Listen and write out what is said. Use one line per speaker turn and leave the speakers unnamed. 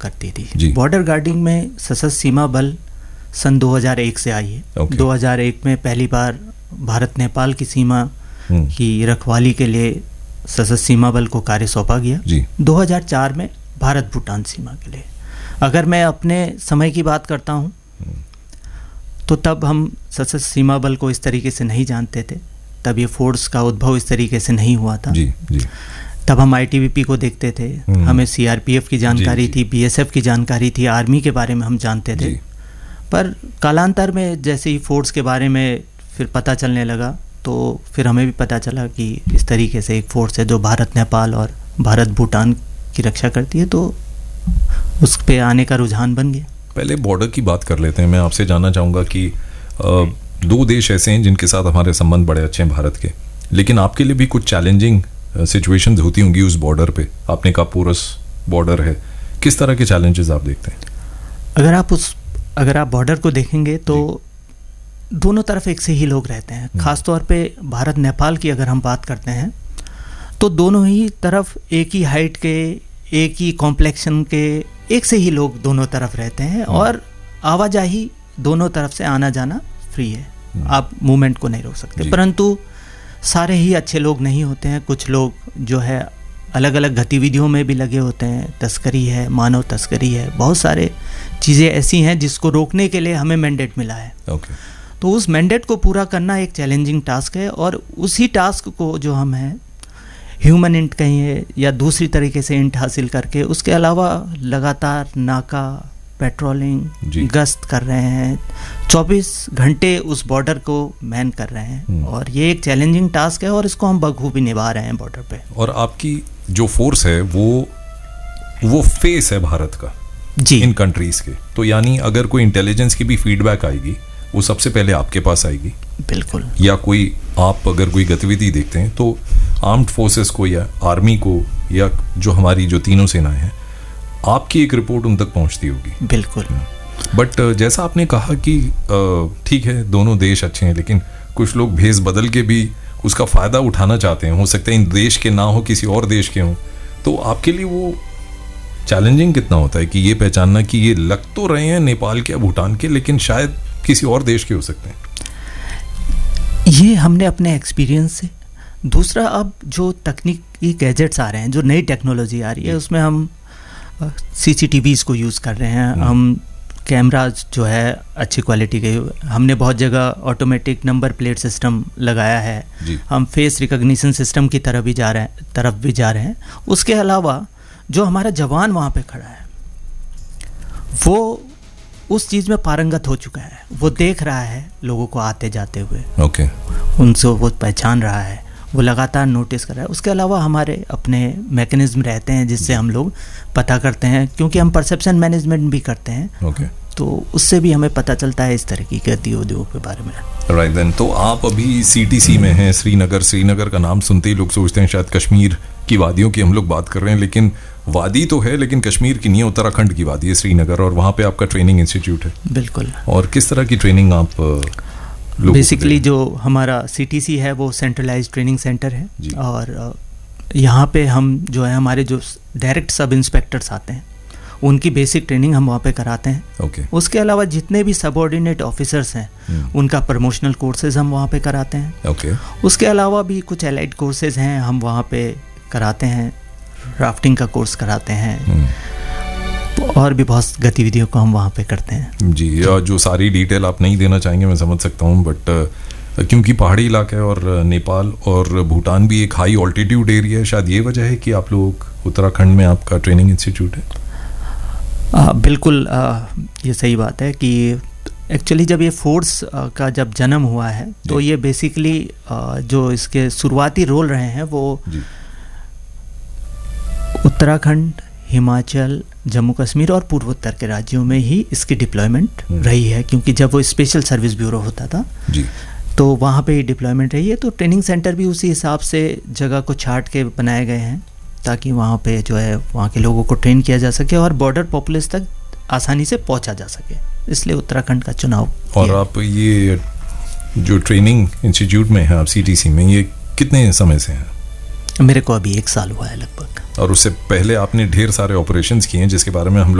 करती थी। Border guarding में सशस्त्र सीमा बल सन 2001 से आई है। 2001 में पहली बार भारत नेपाल की सीमा की रखवाली के लिए सशस्त्र सीमा बल को कार्य सौंपा गया। 2004 में भारत भूटान सीमा के लिए। अगर मैं अपने समय की बात करता हूँ तो तब हम सशस्त्र सीमा बल को इस तरीके से नहीं जानते थे, तब ये फोर्स का उद्भव इस तरीके से नहीं हुआ था। तब हम आईटीबीपी को देखते थे, हमें सीआरपीएफ की जानकारी थी, बीएसएफ की जानकारी थी, आर्मी के बारे में हम जानते थे। पर कालांतर में जैसे ही फोर्स के बारे में फिर पता चलने लगा तो फिर हमें भी पता चला कि इस तरीके से एक फोर्स है जो भारत नेपाल और भारत भूटान की रक्षा करती है, तो उस पे आने का रुझान बन गया।
पहले बॉर्डर की बात कर लेते हैं। मैं आपसे जानना चाहूँगा कि दो देश ऐसे हैं जिनके साथ हमारे संबंध बड़े अच्छे हैं भारत के, लेकिन आपके लिए भी कुछ चैलेंजिंग सिचुएशंस होती होंगी उस बॉर्डर पे। आपने कहा पोरस बॉर्डर है, किस तरह के चैलेंजेस आप देखते हैं?
अगर आप बॉर्डर को देखेंगे तो दोनों तरफ एक से ही लोग रहते हैं। खासतौर पे भारत नेपाल की अगर हम बात करते हैं तो दोनों ही तरफ एक ही हाइट के, एक ही कॉम्प्लेक्शन के, एक से ही लोग दोनों तरफ रहते हैं और आवाजाही दोनों तरफ से आना जाना फ्री है, आप मूवमेंट को नहीं रोक सकते। परंतु सारे ही अच्छे लोग नहीं होते हैं, कुछ लोग जो है अलग अलग गतिविधियों में भी लगे होते हैं। तस्करी है, मानव तस्करी है, बहुत सारे चीज़ें ऐसी हैं जिसको रोकने के लिए हमें मैंडेट मिला है। तो उस मैंडेट को पूरा करना एक चैलेंजिंग टास्क है और उसी टास्क को जो हम हैं ह्यूमन इंट कहिए या दूसरी तरीके से इंट हासिल करके, उसके अलावा लगातार नाका पेट्रोलिंग गश्त कर रहे हैं, 24 घंटे उस बॉर्डर को मैन कर रहे हैं और ये एक चैलेंजिंग टास्क है और इसको हम बखूबी निभा रहे हैं बॉर्डर पे।
और आपकी जो फोर्स है वो फेस है भारत का इन कंट्रीज के, तो यानी अगर कोई इंटेलिजेंस की भी फीडबैक आएगी वो सबसे पहले आपके पास आएगी।
बिल्कुल।
या कोई आप अगर कोई गतिविधि देखते हैं तो आर्म्ड फोर्सेस को या आर्मी को या जो हमारी जो तीनों सेनाएं हैं, आपकी एक रिपोर्ट उन तक पहुंचती होगी।
बिल्कुल।
बट जैसा आपने कहा कि ठीक है दोनों देश अच्छे हैं, लेकिन कुछ लोग भेस बदल के भी उसका फ़ायदा उठाना चाहते हैं। हो सकता है इन देश के ना हो, किसी और देश के हों, तो आपके लिए वो चैलेंजिंग कितना होता है कि ये पहचानना कि ये लग तो रहे हैं नेपाल के या भूटान के, लेकिन शायद किसी और देश के हो सकते हैं?
ये हमने अपने एक्सपीरियंस से। दूसरा, अब जो तकनीकी गैजेट्स आ रहे हैं, जो नई टेक्नोलॉजी आ रही है, उसमें हम CCTVs को यूज़ कर रहे हैं, हम कैमराज जो है अच्छी क्वालिटी के, हमने बहुत जगह ऑटोमेटिक नंबर प्लेट सिस्टम लगाया है, हम फेस रिकॉग्निशन सिस्टम की तरफ भी जा रहे हैं। उसके अलावा जो हमारा जवान वहाँ पे खड़ा है वो उस चीज़ में पारंगत हो चुका है, वो देख रहा है लोगों को आते जाते हुए, उनसे वो पहचान रहा है, वो लगातार नोटिस कर रहा है। उसके अलावा हमारे अपने मैकेनिज्म रहते हैं जिससे हम लोग पता करते हैं, क्योंकि हम परसेप्शन मैनेजमेंट भी करते हैं, तो उससे भी हमें पता चलता है इस तरह की गतिविधियों के बारे में।
राइट देन, तो आप अभी CTC में हैं, श्रीनगर का नाम सुनते ही लोग सोचते हैं शायद कश्मीर की वादियों की हम लोग बात कर रहे हैं, लेकिन वादी तो है, लेकिन कश्मीर की नहीं है, उत्तराखंड की वादी है श्रीनगर, और वहाँ पे आपका ट्रेनिंग इंस्टीट्यूट है।
बिल्कुल।
और किस तरह की ट्रेनिंग आप
बेसिकली जो हमारा CTC है वो सेंट्रलाइज्ड ट्रेनिंग सेंटर है, और यहाँ पे हम जो है हमारे जो डायरेक्ट सब इंस्पेक्टर्स आते हैं उनकी बेसिक ट्रेनिंग हम वहाँ पे कराते हैं। उसके अलावा जितने भी सबऑर्डिनेट ऑफिसर्स हैं उनका प्रमोशनल कोर्सेज हम वहाँ पे कराते हैं। उसके अलावा भी कुछ एलाइड कोर्सेज हैं हम वहाँ पे कराते हैं, राफ्टिंग का कोर्स कराते हैं, और भी बहुत गतिविधियों को हम वहाँ पे करते हैं।
जी, जो सारी डिटेल आप नहीं देना चाहेंगे मैं समझ सकता हूँ, बट क्योंकि पहाड़ी इलाका है और नेपाल और भूटान भी एक हाई ऑल्टीट्यूड एरिया है, शायद ये वजह है कि आप लोग उत्तराखंड में आपका ट्रेनिंग इंस्टीट्यूट है।
बिल्कुल, ये सही बात है कि एक्चुअली जब ये फोर्स का जब जन्म हुआ है तो ये बेसिकली जो इसके शुरुआती रोल रहे हैं वो उत्तराखंड, हिमाचल, जम्मू कश्मीर और पूर्वोत्तर के राज्यों में ही इसकी डिप्लॉयमेंट रही है, क्योंकि जब वो स्पेशल सर्विस ब्यूरो होता था तो वहाँ पे ही डिप्लॉयमेंट रही है। तो ट्रेनिंग सेंटर भी उसी हिसाब से जगह को छांट के बनाए गए हैं ताकि वहाँ पे जो है वहाँ के लोगों को ट्रेन किया जा सके और बॉर्डर पॉपुलेशन तक आसानी से पहुँचा जा सके, इसलिए उत्तराखंड का चुनाव।
और आप ये जो ट्रेनिंग इंस्टीट्यूट में है आप CTC में, ये कितने समय से हैं?
मेरे को अभी 1 साल हुआ है लगभग।
और उससे पहले आपने ढेर सारे ऑपरेशंस किए हैं जिसके बारे में हम लोग